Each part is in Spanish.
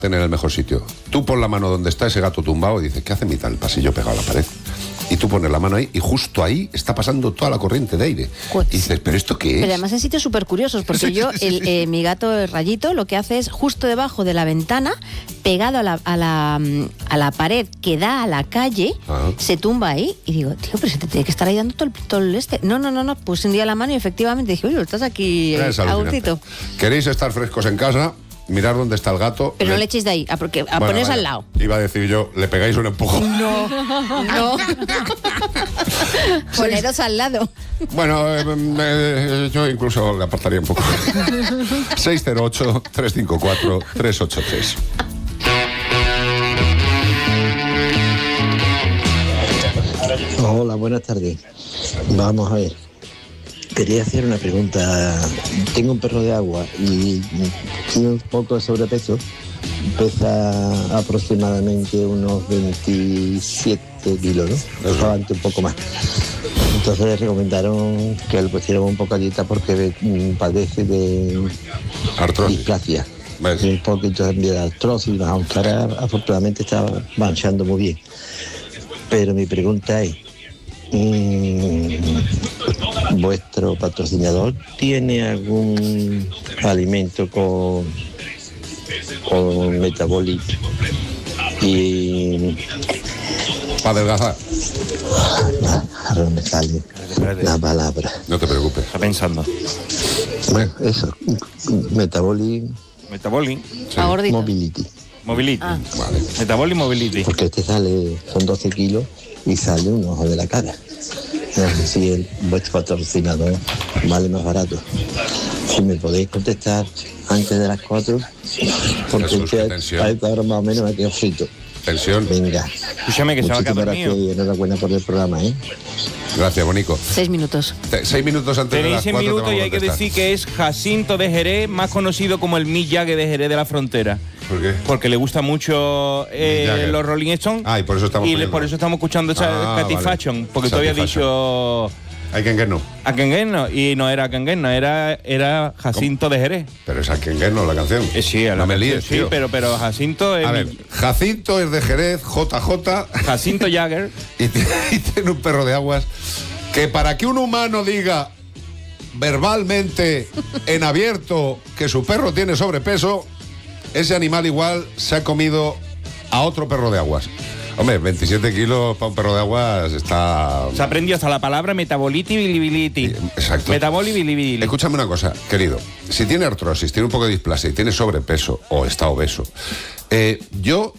en el mejor sitio. Tú pon la mano donde está ese gato tumbado y dices, ¿qué hace mitad el pasillo pegado a la pared? Y tú pones la mano ahí y justo ahí está pasando toda la corriente de aire. Pues, y dices, ¿pero esto qué es? Pero además en sitios súper curiosos, porque yo, mi gato el Rayito, lo que hace es justo debajo de la ventana, pegado a la pared que da a la calle, se tumba ahí y digo, tío, pero se te tiene que estar ahí dando todo el este. No, puse un día la mano y efectivamente dije, oye, estás aquí a gustito. ¿Queréis estar frescos en casa? Mirar dónde está el gato. Pero no le echéis de ahí, porque poneros al lado. Iba a decir yo, le pegáis un empujón. No. Poneros al lado. Bueno, yo incluso le apartaría un poco. 608-354-383. Hola, buenas tardes. Vamos a ver. Quería hacer una pregunta. Tengo un perro de agua y tiene un poco de sobrepeso. Pesa aproximadamente unos 27 kilos, ¿no? Probablemente un poco más. Entonces le recomendaron que le pusiéramos un poco de dieta porque padece de displasia. Y un poquito de artrosis, aunque ahora afortunadamente está marchando muy bien. Pero mi pregunta es, ¿vuestro patrocinador tiene algún alimento con metabólico y para adelgazar? Ahora me sale la palabra. No te preocupes. Está pensando. Bueno, eso. Metabolic. Sí. Mobility. Vale. Metabolic Mobility. Porque son 12 kilos y sale un ojo de la cara. No sé si vuestro patrocinador vale más barato. Si me podéis contestar antes de las 4, porque ahora más o menos me quedo frito. Tensión. Venga. Escúchame que se va a quedar dormido. Enhorabuena por el programa, ¿eh? Gracias, Bonico. 6 minutos. 6 minutos antes de las 4. Tenéis 6 minutos y hay que decir que es Jacinto de Jerez, más conocido como el Mick Jagger de Jerez de la Frontera. ¿Por qué? Porque le gusta mucho los Rolling Stones. Y por eso estamos por eso estamos escuchando esa Satisfaction. Porque tú habías dicho... Akengueno. Akengueno. Y no era Akengueno, era Jacinto de Jerez. Pero es Akengueno la canción. Sí, no me líes, sí, tío. pero Jacinto es... A ver, Jacinto es de Jerez, JJ. Jacinto Jagger. y tiene un perro de aguas que para que un humano diga verbalmente en abierto que su perro tiene sobrepeso, ese animal igual se ha comido a otro perro de aguas. Hombre, 27 kilos para un perro de aguas está... Se ha aprendido hasta la palabra metaboliti bilibiliti. Exacto. Metaboli bilibiliti. Escúchame una cosa, querido. Si tiene artrosis, tiene un poco de displasia y tiene sobrepeso o está obeso, yo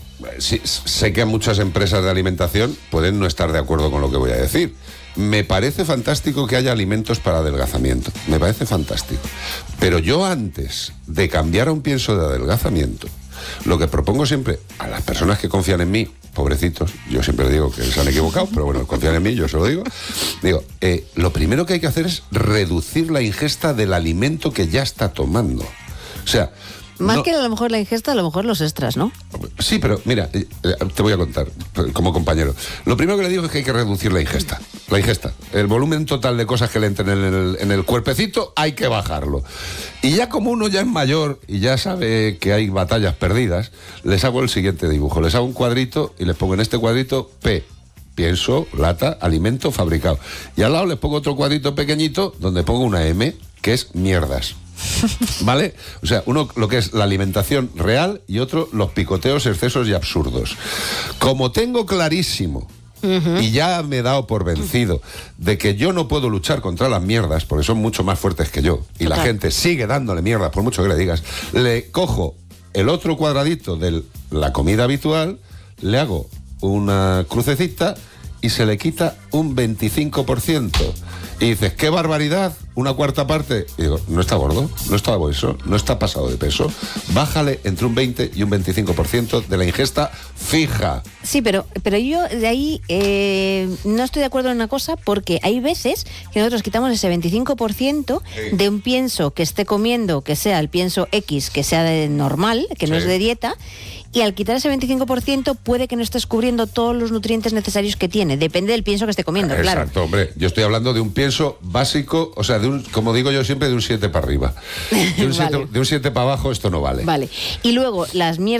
sé que muchas empresas de alimentación pueden no estar de acuerdo con lo que voy a decir. Me parece fantástico que haya alimentos para adelgazamiento. Me parece fantástico. Pero yo antes de cambiar a un pienso de adelgazamiento, lo que propongo siempre a las personas que confían en mí, pobrecitos, yo siempre digo que se han equivocado, pero bueno, confían en mí, yo se lo digo. Lo primero que hay que hacer es reducir la ingesta del alimento que ya está tomando. O sea... Más que a lo mejor la ingesta, a lo mejor los extras, ¿no? Sí, pero mira, te voy a contar como compañero. Lo primero que le digo es que hay que reducir la ingesta. La ingesta. El volumen total de cosas que le entren en el cuerpecito hay que bajarlo. Y ya como uno ya es mayor y ya sabe que hay batallas perdidas, les hago el siguiente dibujo. Les hago un cuadrito y les pongo en este cuadrito P. Pienso, lata, alimento, fabricado. Y al lado les pongo otro cuadrito pequeñito donde pongo una M, que es mierdas. ¿Vale? O sea, uno lo que es la alimentación real y otro los picoteos, excesos y absurdos. Como tengo clarísimo y ya me he dado por vencido de que yo no puedo luchar contra las mierdas porque son mucho más fuertes que yo y la gente sigue dándole mierdas por mucho que le digas, le cojo el otro cuadradito de la comida habitual, le hago una crucecita y se le quita un 25%. Y dices, ¡qué barbaridad! Una cuarta parte. Y digo, no está gordo, no está obeso, no está pasado de peso. Bájale entre un 20 y un 25% de la ingesta fija. Sí, pero yo de ahí no estoy de acuerdo en una cosa, porque hay veces que nosotros quitamos ese 25% de un pienso que esté comiendo, que sea el pienso X, que sea de normal, que no es de dieta, y al quitar ese 25% puede que no estés cubriendo todos los nutrientes necesarios que tiene. Depende del pienso que esté comiendo, claro. Exacto, hombre. Yo estoy hablando de un pienso básico, o sea, como digo yo siempre, de un 7 para arriba. De un 7 para abajo esto no vale. Vale. Y luego las mierdas